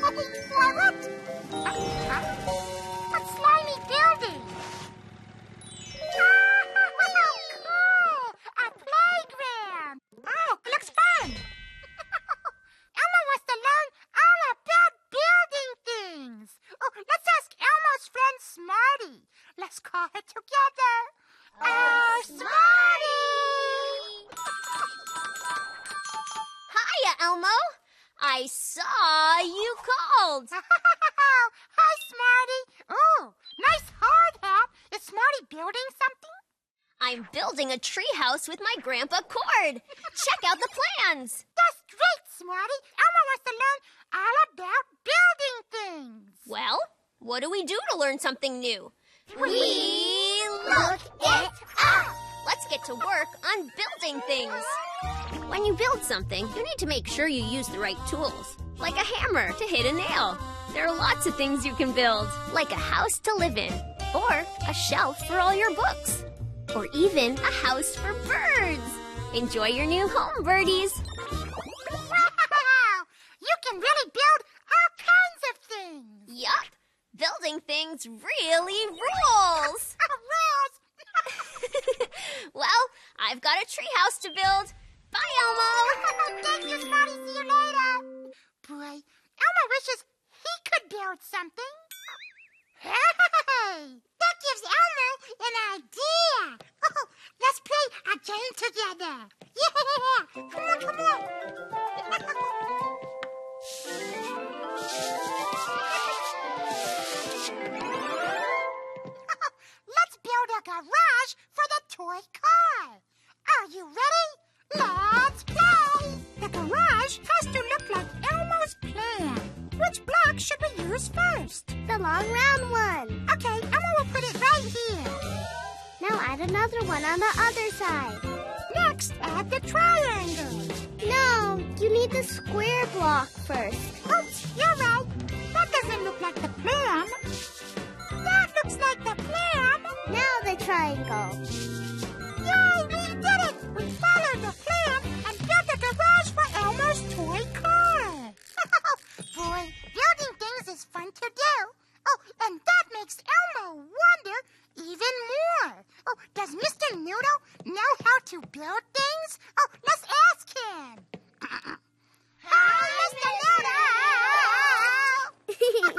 Why, what? A slimy building. Cool! A playground. Oh, looks fun. Elmo wants to learn all about building things. Oh, let's ask Elmo's friend Smarty. Let's call her together. Oh, Smarty! Hiya, Elmo. I saw you called. Hi, Smarty. Oh, nice hard hat. Is Smarty building something? I'm building a treehouse with my Grandpa Cord. Check out the plans. That's great, Smarty. Elmo wants to learn all about building things. Well, what do we do to learn something new? We look it up. Let's get to work on building things. When you build something, you need to make sure you use the right tools, like a hammer to hit a nail. There are lots of things you can build, like a house to live in, or a shelf for all your books, or even a house for birds. Enjoy your new home, birdies. Wow! You can really build all kinds of things. Yup, building things really rules. Rules. Well, I've got a treehouse to build. Bye, Elmo. Thank you, Smarty. See you later. Boy, Elmo wishes he could build something. Hey! That gives Elmo an idea. Oh, let's play a game together. Yeah! Come on, come on. Let's build a garage for the toy car. Are you ready? Let's play! The garage has to look like Elmo's plan. Which block should we use first? The long round one. Okay, Elmo will put it right here. Now add another one on the other side. Next, add the triangle. No, you need the square block first. Oops, you're right. That doesn't look like the plan. That looks like the plan. Now the triangle. Yay, we did it! We followed the plan and built a garage for Elmo's toy car. Boy, building things is fun to do. Oh, and that makes Elmo wonder even more. Oh, does Mr. Noodle know how to build things? Oh, let's ask him. Hi, Mr. Noodle!